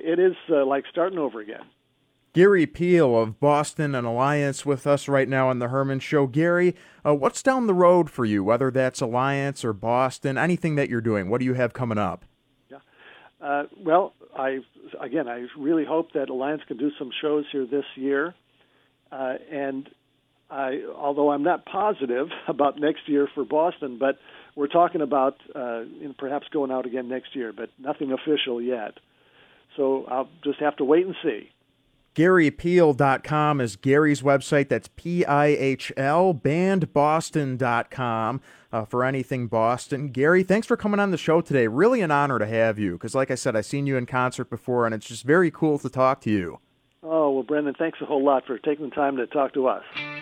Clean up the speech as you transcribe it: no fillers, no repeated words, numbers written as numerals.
it is like starting over again. Gary Peel of Boston and Alliance with us right now on the Herman Show. Gary, what's down the road for you, whether that's Alliance or Boston, anything that you're doing? What do you have coming up? Well, I really hope that Alliance can do some shows here this year. Although I'm not positive about next year for Boston, but we're talking about perhaps going out again next year, but nothing official yet. So I'll just have to wait and see. GaryPeel.com is Gary's website. That's PIHL. BandBoston.com for anything Boston. Gary, thanks for coming on the show today. Really an honor to have you because, like I said, I've seen you in concert before, and it's just very cool to talk to you. Oh, well, Brendan, thanks a whole lot for taking the time to talk to us.